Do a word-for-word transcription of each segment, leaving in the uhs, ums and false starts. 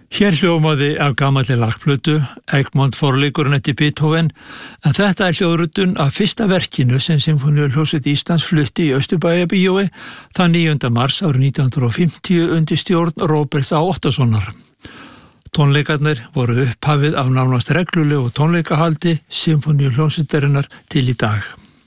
Hér hljómaði af gamalli lagplötu, Egmont forleikurinn eftir Beethoven, en þetta er hljóðrutun af fyrsta verkinu sem Sinfóníuhljómsveit Íslands flutti í Austurbæjarbíói þann níunda mars árið nítján hundruð fimmtíu undir stjórn Róberts A. Óttarssonar. Tónleikarnir voru upphafið af nánast reglulegu tónleikahaldi Sinfóníuhljómsveitarinnar til í dag.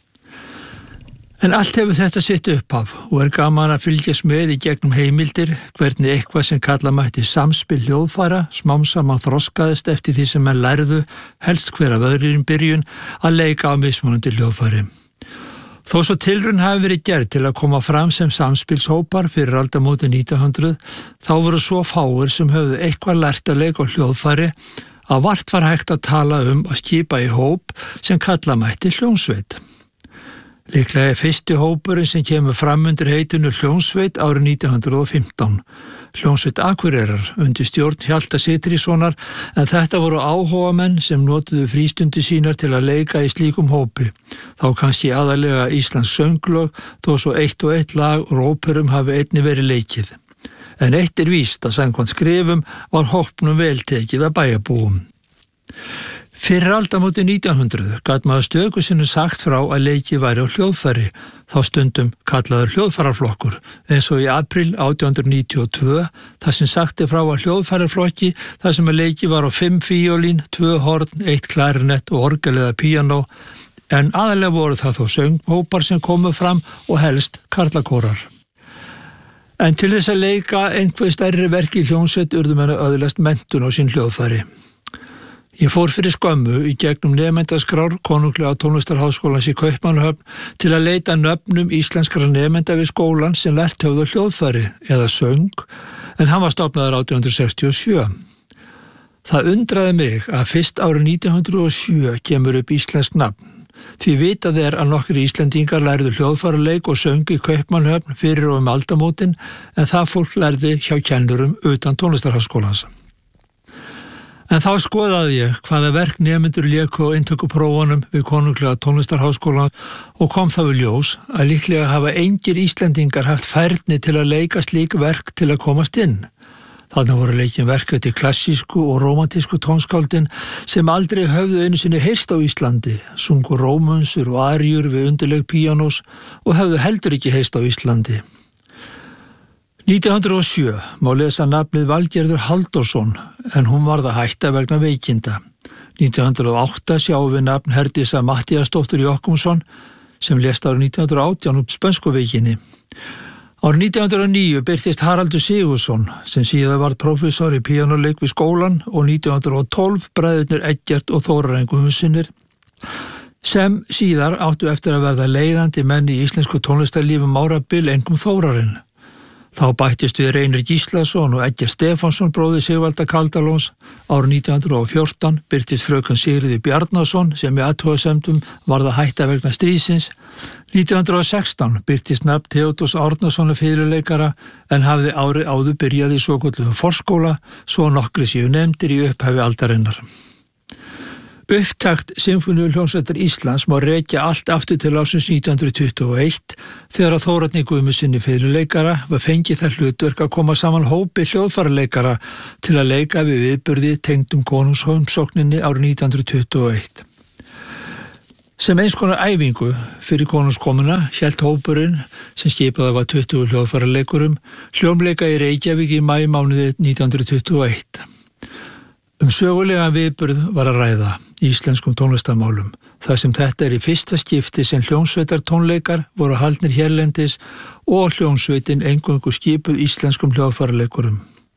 En allt hefur þetta sitt upphaf og er gaman að fylgjast með í gegnum heimildir hvernig eitthvað sem kalla mætti samspil hljóðfæra smám saman þroskaðist eftir því sem menn lærðu helst hver af öðrum byrjun að leika á mismunandi hljóðfæri. Þó svo tilraun hafi verið gerð til að koma fram sem samspilshópar fyrir aldamóti nítján hundruð, þá voru svo fáir sem höfðu eitthvað lært að leika á hljóðfæri að vart var hægt að tala um að skipa í hóp sem kalla mætti hljómsveit. Líklega er fyrsti hópurinn sem kemur fram undir heitinu Hljómsveit árið nítján hundruð fimmtán. Hljómsveit Akureyrar undir stjórn Hjalta Sigtryggssonar, en þetta voru áhugamenn sem notuðu frístundi sínar til að leika í slíkum hópi. Þá kannski aðalega Íslands sönglög, þó svo eitt og eitt lag úr óperum hafi einnig verið leikið. En eitt er víst að samkvæmt skrifum var hópnum vel tekið að bæjarbúum. Fyrir aldamóti nítján hundruð gat maður stöku sinni sagt frá að leikið væri á hljóðfæri, þá stundum kallaður hljóðfæraflokkur, eins og í apríl átján hundruð níutíu og tvö, þar sem sagti frá að hljóðfæraflokki þar sem að leikið var á fimm fíólín, tvö horn, eitt klarinett og orgel eða píanó, en aðalega voru það þó sönghópar sem komu fram og helst karlakórar. En til þess að leika einhver stærri verk í hljómsveit urðu menn að öðlast menntun á sín hljóðfæri. Ég fór fyrir skömmu í gegnum nemendaskrár Konunglega tónlistarháskólans í Kaupmannahöfn til að leita nöfnum íslenskra nemenda við skólan sem lært höfðu hljóðfæri eða söng, en hann var stofnaður átján hundruð sextíu og sjö. Það undraði mig að fyrst árið nítján hundruð og sjö kemur upp íslensk nafn. Því vitað er að nokkri Íslendingar lærðu hljóðfæraleik og söng í Kaupmannahöfn fyrir og um aldamótin, en það fólk lærði hjá kennurum utan tónlistarháskólans. En þá skoðaði ég hvaða verk nemendur léku á inntökuprófunum við Konunglega tónlistarháskólan og kom þá í ljós að líklega hafa engir Íslendingar haft færni til að leika slík verk til að komast inn. Þarna voru leikin verk eftir klassísku og rómantísku tónskáldin sem aldrei höfðu einu sinni heyrst á Íslandi, sungu rómunsur og aríur við undirleik píanós og höfðu heldur ekki heyrst á Íslandi. nítján hundruð og sjö má lesa nafnið Valgerður Halldórsson, en hún varð að hætta vegna veikinda. nítján hundruð og átta sjáum við nafn Herdísar Matthíasdóttur Jochumsson sem lést árið nítján hundruð og átján upp spönsku veikinni. Árið nítján hundruð og níu birtist Haraldur Sigurðsson sem síðar varð prófessor í píanóleik við skólan og nítján hundruð og tólf bræðurnir Eggert og Þórarinn Guðmundssynir sem síðar áttu eftir að verða leiðandi menn í íslensku tónlistarlífi um árabil, einkum Þórarinn. Þá bættist við Reynir Gíslason og Eggert Stefánsson bróðir Sigvalda Kaldalóns. Árið nítján hundruð og fjórtán birtist fröken Sigríður Bjarnason sem í athugasemdum varð að hætta vegna stríðsins. nítján hundruð og sextán birtist nafn Theodórs Árnasonar fiðluleikara en hafði árið áður byrjað í svokölluðum forskóla, svo nokkri séu nefndir í upphafi aldarinnar. Upptakt Sinfóníuhljómsveitar Íslands má rekja allt aftur til ársins nítján hundruð tuttugu og eitt þegar að Þórarni Guðmundsssyni fiðluleikara var fengið það hlutverk að koma saman hópi hljóðfæraleikara til að leika við viðburði tengdum konungsheimsókninni árið nítján hundruð tuttugu og eitt. Sem eins konar æfingu fyrir konungskomuna hélt hópurinn sem skipaði var tuttugu hljóðfæraleikurum hljómleika í Reykjavík í maímánuði nítján hundruð tuttugu og eitt. Um sögulega viðburð var að ræða íslenskum tónlistarmálum, þar sem þetta er í fyrsta skipti sem hljómsveitar tónleikar voru haldnir hérlendis og hljómsveitin eingöngu skipuð íslenskum hljóðfæraleikurum.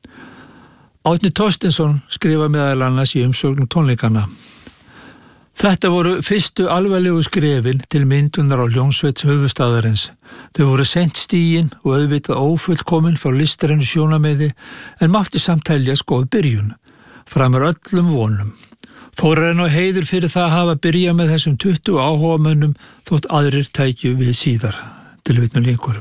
Árni Thorsteinsson skrifa meðal annars í umsögnum tónleikana. Þetta voru fyrstu alvarlegu skrefin til myndunar á hljómsveits höfuðstaðarins. Þau voru seint stigin og auðvitað ófullkomin frá listrænu sjónarmiði en mátti samt teljast góð byrjun. Framar öllum vonum. Þórarinn á heiður fyrir það að hafa byrjað með þessum tuttugu áhugamönnum þótt aðrir tækju við síðar, tilvitnun línkur.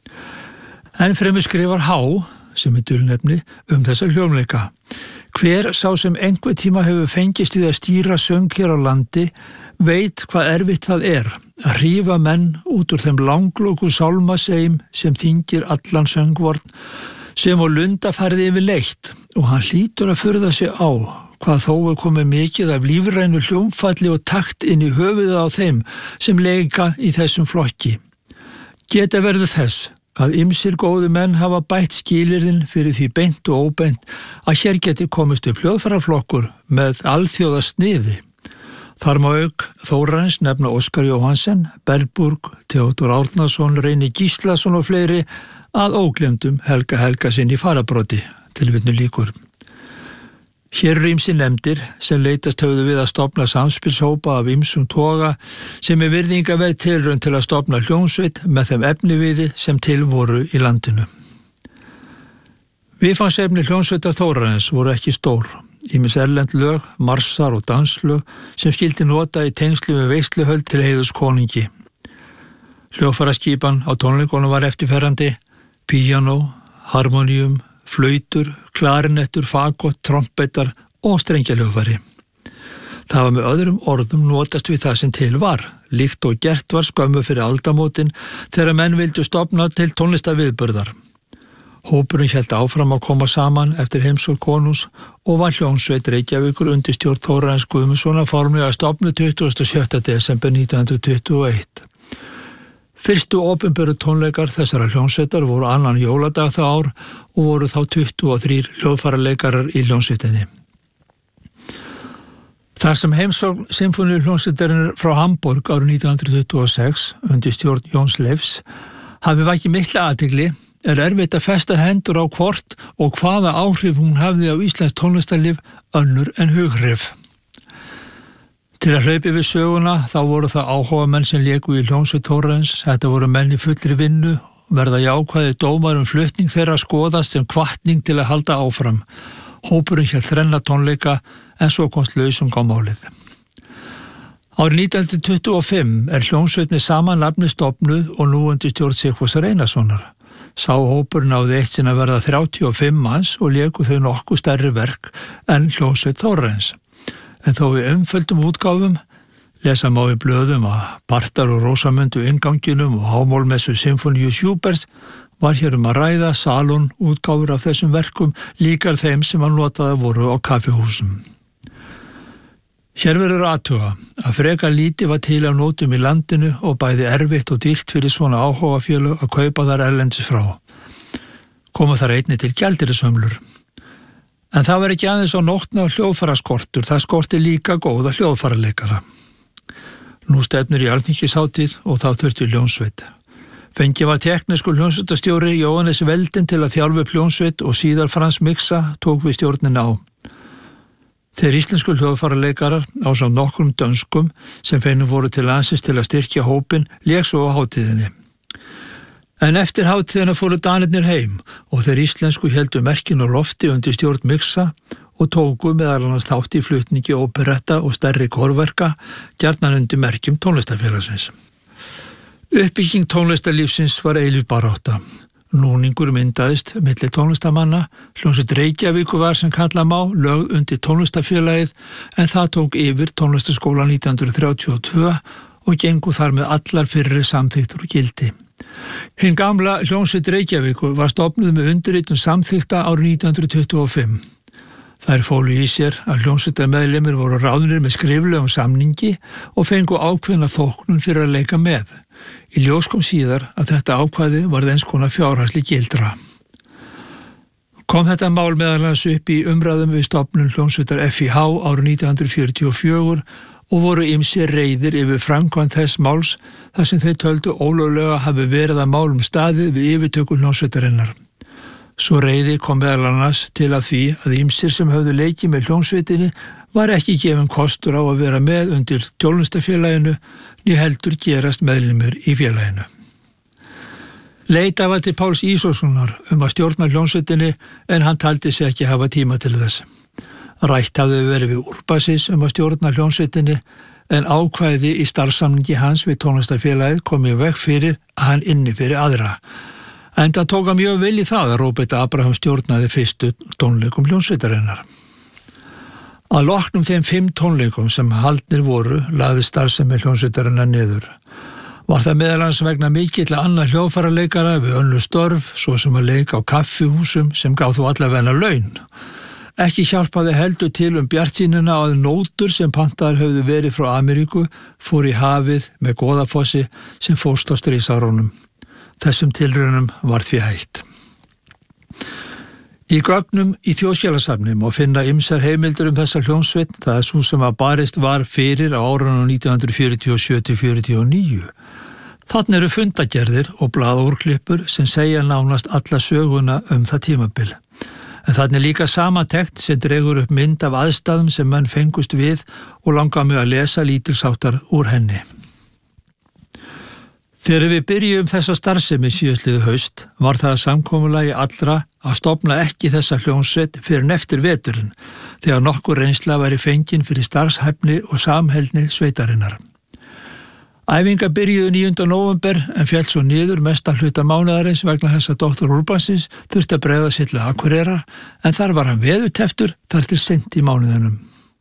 Enn fremur skrifar Há, sem er dulnefni, um þessa hljómleika. Hver sá sem einhver tíma hefur fengist við að stýra söng hér á landi veit hvað erfitt það er að hrífa menn út úr þeim langlóku sálmaseim sem þyngir allan söngvorn sem á lunda farið yfir leitt og hann hlýtur að furða sig á hvað þó er komið mikið af lífrænu hljómfalli og takt inn í höfuðið á þeim sem leika í þessum flokki. Geta verður þess að ýmsir góðu menn hafa bætt skilyrðin fyrir því beint og óbeint að hér geti komist upp hljóðfæraflokkur með alþjóða sniði. Þar má auk Þórarins nefna Óskar Jóhansen, Bergburg, Theodor Árnason, Reyni Gíslason og fleiri að óglemdum Helga Helgason í farabróti, tilvitnun lýkur. Hér eru ýmsir nefndir sem leitast höfðu við að stofna samspilshópa af ýmsum toga sem er virðingaverð tilraun til að stofna hljómsveit með þeim efniviði sem til voru í landinu. Viðfangsefni hljómsveitar Þórarins voru ekki stór. Ýmis erlend lög, marsar og danslög sem skildi nota í tengslu við veisluhöld til heiðurs konungi. Hljóðfæraskipan á tónleikunum var eftirferrandi, píanó, harmonium, flautur, klarinettur, fagott, trompetar og strengjahljóðfæri. Það var með öðrum orðum notast við það sem til var, líkt og gert var skömmu fyrir aldamótin þegar menn vildu stofna til tónlistarviðburðar. Hópurinn hélt áfram að koma saman eftir heimsókn konungs og var hljómsveit Reykjavíkur undir stjórn Þórarins Guðmundssonar formlega stofnuð tuttugasta og sjötta desember nítján hundruð tuttugu og eitt. Fyrstu opinberu tónleikar þessara hljómsveitar voru annan jóladag það ár og voru þá tuttugu og þrír hljóðfæraleikarar í hljómsveitinni. Þar sem heimsókn Sinfóníuhljómsveitarinnar frá Hamborg árið nítján hundruð tuttugu og sex undir stjórn Jóns Leifs hafi vakið mikla athygli er erfitt að festa hendur á hvort og hvaða áhrif hún hafði á íslenskt tónlistarlíf önnur en hughrif. Til að hlaupi við söguna þá voru það áhugamenn sem léku í hljómsveit Þórarins. Þetta voru menn í fullri vinnu, verða jákvæðir dómar um flutning þeirra skoðast sem hvatning til að halda áfram. Hópurinn hélt þrenna tónleika en svo komst lausung á málið. Árið nítján hundruð tuttugu og fimm er hljómsveit með sama nafni stofnuð og nú undir stjórn Sigfúsar Einarssonar. Sá hópur náði eitt sinn að verða þrjátíu og fimm manns og léku þau nokkuð stærri verk en hljómsveit Þórarins. En þó í umföldum útgáfum, lesa má í blöðum að partar og rósamöndu innganginum og hámálmessu Sinfoníu Schuberts var hér um að ræða salón útgáfur af þessum verkum líkar þeim sem að notaða voru á kaffihúsum. Hér verður athuga að frekar lítið var til af nótum í landinu og bæði erfitt og dýrt fyrir svona áhugafélög að kaupa þar erlendis frá. Koma þar einnig til gjaldeyrisöflur. En það var ekki aðeins á nótna hljóðfæraskortur, það skorti líka góða hljóðfæraleikara. Nú stefnir í alþingishátíð og þá þurfti hljómsveit. Fengið var teknískur hljómsveitastjóri Jóhannes Veldin til að þjálfa upp hljómsveit og síðar Frans Mixa tók við stjórnina á. Þeir íslensku hljóðfæraleikarar ásamt nokkrum dönskum sem feinum voru til landsins til að styrkja hópin lék svo á hátíðinni. En eftir hátíðina fóru danirnir heim og þeir íslensku héldu merkin á lofti undir stjórn Mixa og tóku meðal annars þátt í flutningi óperetta og stærri kórverka gjarnan undir merkjum tónlistarfélagsins. Uppbygging tónlistarlífsins var eilíf barátta. Núningur myndaðist milli tónlistamanna, hljómsveit Reykjavíkur var sem kalla má lögð undir tónlistarfélagið en það tók yfir tónlistarskóla nítján hundruð þrjátíu og tvö og gengu þar með allar fyrri samþykktur og gildi. Hinn gamla hljómsveit Reykjavíkur var stofnuð með undirritun samþykta árið nítján hundruð tuttugu og fimm. Þær fólu í sér að hljómsveitarmeðlimir voru ráðnir með skriflegum samningi og fengu ákveðna þóknun fyrir að leika með. Í ljós kom síðar að þetta ákvæði varð eins konar fjárhagsleg gildra. Kom þetta mál meðal annars upp í umræðum við stofnun hljómsveitar F I H árið nítján hundruð fjörutíu og fjögur og voru ýmsir reiðir yfir framkvæmd þess máls þar sem þeir töldu ólöglega hafi verið að málum staðið við yfirtöku hljómsveitarinnar. Svo reiði kom meðal annars til að því að ýmsir sem höfðu leikið með hljómsveitinni var ekki gefinn kostur á að vera með undir tónlistarfélaginu né heldur gerast meðlimur í félaginu. Leita var til Páls Ísólfssonar um að stjórna hljómsveitinni en hann taldi sig ekki hafa tíma til þess. Rætt hafði verið við Úrbasis um að stjórna hljómsveitinni en ákvæði í starfssamningi hans við tónlistarfélagið kom í veg fyrir að hann inni fyrir aðra. En það tók hann mjög vel í það að Róbert Abraham stjórnaði fyrstu tónleikum hljómsveitarinnar. Að loknum þeim fimm tónleikum sem haldnir voru lagði starfsemi hljómsveitarinnar niður. Var það meðal annars vegna mikill annað hljóðfæraleikara við önnur störf, svo sem að leika á kaffihúsum sem gaf þú allavega laun. Ekki hjálpaði heldur til um bjartsýnina að nótur sem pantaðar höfðu verið frá Ameríku fór í hafið með Goðafossi sem fórst á stríðsárunum. Þessum tilraunum var því hætt. Í gögnum í Þjóðskjalasafni má finna ýmsar heimildir um þessa hljómsveit, það er svo sem að barist var fyrir á árunum nítján hundruð fjörutíu og sjö til fjörutíu og níu. Þarna eru fundagerðir og blaðúrklippur sem segja nánast alla söguna um það tímabil. En þarna er líka samantekt sem dregur upp mynd af aðstæðum sem menn fengust við og langar mig að lesa lítilsháttar úr henni. Þegar við byrjum þessa starfsemi síðastliðið haust var það samkomulagi allra að stofna ekki þessa hljómsveit fyrir en eftir veturinn þegar nokkur reynsla væri fengin fyrir starfshæfni og samheldni sveitarinnar. Æfingar byrjuðu níunda nóvember en féll svo niður mestan hluta mánaðarins vegna þess að doktor Urbansins þurfti að bregða sér til Akureyrar en þar var hann veðurteftur þar til seint í mánuðinum.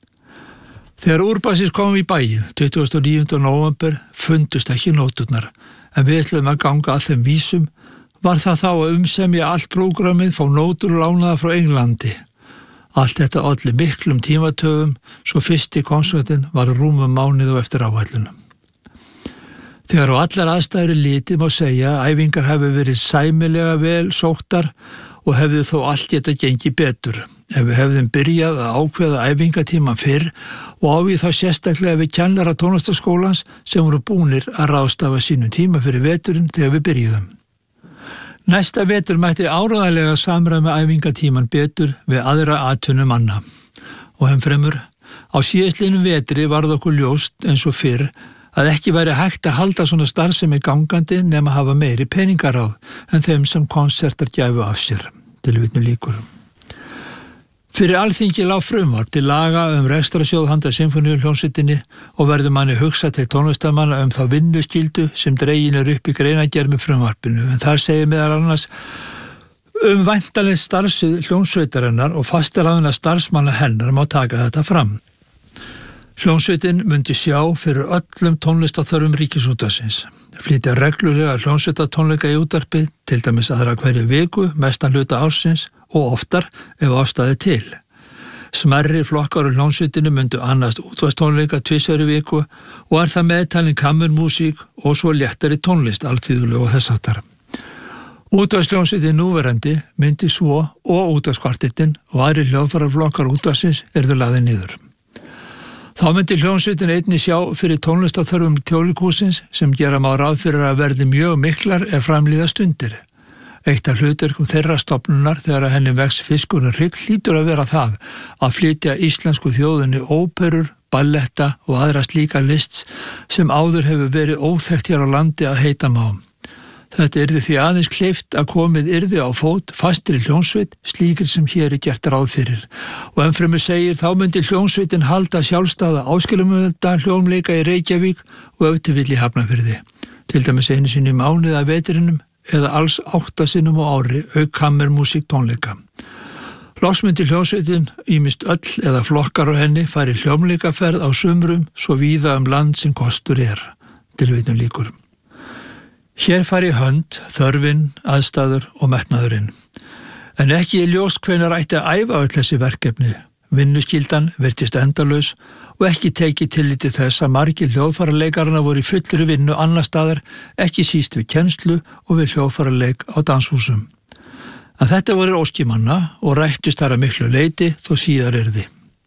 Þegar Urbansins kom í bæinn tuttugasta og níunda nóvember fundust ekki nóturnar en við ætlum að ganga að þeim vísum var það þá að umsemja allt prógrammið fá nótur lánaða frá Englandi. Allt þetta olli miklum tímatöfum svo fyrsti konsertinn var rúmum mánuð og eftir áætlunum. Þegar á allar aðstæður litið má segja að æfingar hefði verið sæmilega vel sóttar og hefði þó allt geta gengið betur. Ef við hefðum byrjað að ákveða æfingatíman fyrr og ávið þá sérstaklega við kennara tónlistarskólans sem voru búnir að ráðstafa sínum tíma fyrir veturinn þegar við byrjuðum. Næsta vetur mætti áreiðanlega samræma æfingatíman betur við aðra atvinnu manna. Og ennfremur, á síðastliðnum vetri varð okkur ljóst eins og fyrr að ekki væri hægt að halda svona starfsemi gangandi nema hafa meiri peningaráð en þeim sem konsertar gæfu af sér. Tilvitnun lýkur. Fyrir Alþingi lá frumvarp til laga um rekstrarsjóð handa sinfóníuhljómsveitinni og verður manni hugsað til tónlistarmanna um þá vinnuskyldu sem dregin er upp í greinargerð með frumvarpinu. En þar segir meðal annars um væntanlegt starfsvið hljómsveitarinnar og fastaráðina starfsmanna hennar má taka þetta fram. Hljómsveitin myndi sjá fyrir öllum tónlistarþörfum Ríkisútvarpsins. Flytja reglulega hljómsveitatónleika í útvarpi, til dæmis aðra hverju viku, mestan hluta ársins og oftar ef ástæði til. Smærri flokkar á hljómsveitinu myndu annast útvarpstónleika tvisvar í viku og er það meðtalin kammermúsík og svo léttari tónlist alþýðuleg og þess háttar. Útvarpshljómsveitin núverandi myndi svo og útvarpskvartettinn og aðri hljóðfærarflokkar útvarpsins yrðu lagðir niður. Þá myndi hljómsveitin einnig sjá fyrir tónlistarþörfum Þjóðleikhússins sem gera má ráð fyrir að verði mjög miklar ef framlíða stundir. Eitt af hlutverkum þeirra stofnunar þegar að henni vex fiskurinn hrygg hlýtur að vera það að flytja íslensku þjóðinni óperur, balletta og aðra slíka lists sem áður hefur verið óþekkt hér á landi að heita má. Þetta yrði því aðeins kleift að komið yrði á fót fastri hljómsveit slíkir sem hér er gert ráð fyrir. Og ennfremur segir þá myndi hljómsveitin halda sjálfstæða áskilumölda hljómleika í Reykjavík og ef til vill í Hafnarfirði. Til dæmis einu sinni í mánuði af vetrinum eða alls átta sinnum á ári auk kammermúsík tónleika. Loks myndi hljómsveitin ýmist öll eða flokkar á henni færi hljómleikaferð á sumrum svo víða um land sem kostur er. Tilvitnun lýkur. Hér fari hönd, þörfin, aðstæður og metnaðurinn. En ekki er ljóst hvenær ætti að æfa öll þessi verkefni. Vinnuskyldan virtist endalaus og ekki tekið tilliti þess að margir hljóðfærarleikarana voru í fullri vinnu annar staðar, ekki síst við kennslu og við hljóðfærarleik á danshúsum. En þetta voru óskimanna og rættust þar að miklu leyti þó síðar yrði.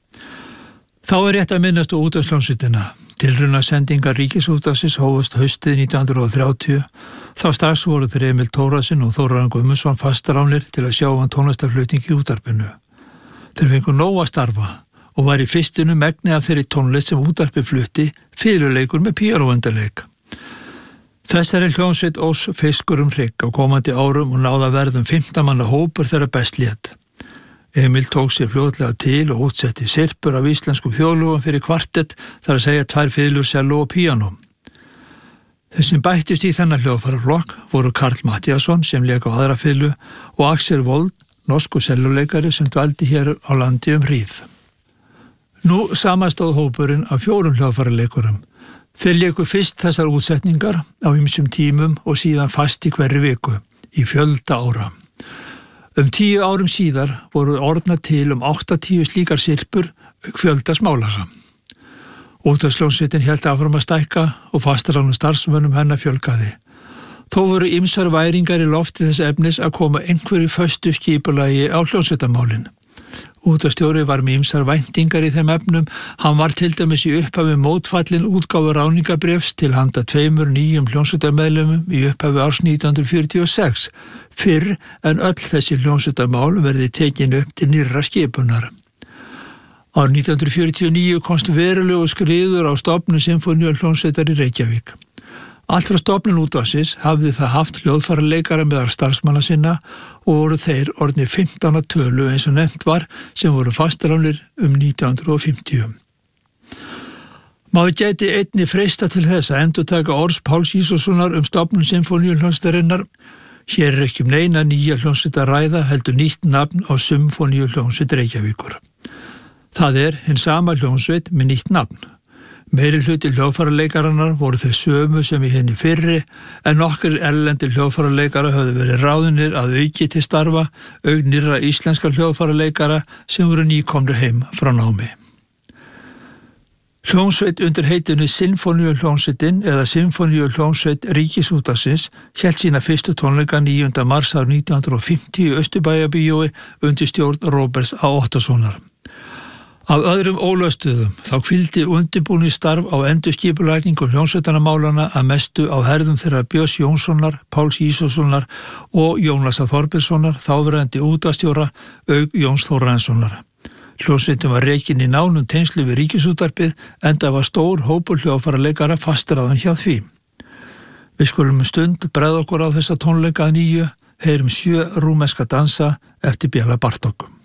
Þá er rétt að minnast á útvarpshljómsveitina. Tilraunasendingar Ríkisútvarpsins hófust haustið nítján hundruð þrjátíu. Þá strax voru þeir Emil Tórasin og Þórarinn Guðmundsson fastaránir til að sjá um tónlistarflutning í útvarpinu. Þeir fengu nóg að starfa og var í fyrstinu megni af þeirri tónlist sem útvarpið flutti, fiðluleikur með píanóundarleik. Þessari hljómsveit ós fiskur um hrygg á komandi árum og náða verðum fimmtán manna hópur þeirra best lét. Emil tók sér fljótlega til og útsetti sirpur af íslenskum þjóðlögum fyrir kvartett, þar að segja tvær fiðlur, selló og píanó. Þeir sem bættist í þennan hljóðfærarflokk voru Karl Matthíasson sem lék á aðra fiðlu og Axel Wold, norsku selluleikari sem dvaldi hér á landi um hríð. Nú samastóð hópurinn af fjórum hljóðfærarleikurum, Þeir léku fyrst þessar útsetningar á ýmsum tímum og síðan fast í hverri viku, í fjölda ára. Um tíu árum síðar voru orðna til um áttatíu slíkar sirpur auk fjölda smálaga. Útvarpshljómsveitin hélt áfram að stækka og fastaráðnum starfsmönnum hennar fjölgaði. Þó voru ýmsar væringar í lofti þess efnis að koma einhverju föstu skipulagi á hljómsveitamálin. Útvarpsstjóri var með ýmsar væntingar í þeim efnum. Hann var til dæmis í upphafi mótfallin útgáfu ráðningabrefs til handa tveimur nýjum hljómsveitarmeðlimum í upphafi árs nítján hundruð fjörutíu og sex, fyrr en öll þessi hljómsveitamál verði tekin upp til nýrra skipunar. Árið nítján hundruð fjörutíu og níu komst verulegu skriður á stofnun Sinfóníuhljómsveitar í Reykjavík. Allt frá stofnun útvarpsins hafði það haft hljóðfæraleikara meðal starfsmanna sinna og voru þeir orðnir fimmtán að tölu eins og nefnt var sem voru fastaráðnir um nítján hundruð fimmtíu. Maður gæti einni freista til þess að endurtaka orðs Páls Ísólfssonar um stofnun Sinfóníuhljómsveitarinnar. Hér er ekki um neina nýja hljómsveit að ræða, heldur nýtt nafn á Sinfóníuhljómsveit Reykjavíkur. Það er hinn sama hljómsveit með nýtt nafn. Meiri hluti hljóðfæraleikarannar voru þau sömu sem í henni fyrri, en nokkur erlendir hljóðfæraleikara höfðu verið ráðnir að auki til starfa, auk nýrra íslenska hljóðfæraleikara sem voru nýkomnir heim frá námi. Hljómsveit undir heitinu Sinfóníuhljómsveitin eða Sinfóníuhljómsveit Ríkisútvarpsins hélt sína fyrstu tónleika níunda mars árið nítján hundruð fimmtíu í Austurbæjarbíói undir stjórn Róberts A. Óttarssonar. Af öðrum ólöstuðum þá hvíldi undirbúningsstarf á endurskipulagningu hljómsveitarmálana að mestu á herðum þeirra Björns Jónssonar, Páls Ísólfssonar og Jónasar Þorbergssonar, þáverandi útvarpsstjóra, auk Jóns Þórarinssonar. Hljómsveitin var rekin í nánum tengslu við Ríkisútvarpið enda var stór hópur hljóðfæraleikara fastaráðinn hjá því. Við skulum um stund bregða okkur á þessa tónleika að nýju, heyrum sjö rúmenska dansa eftir Bela Bartók.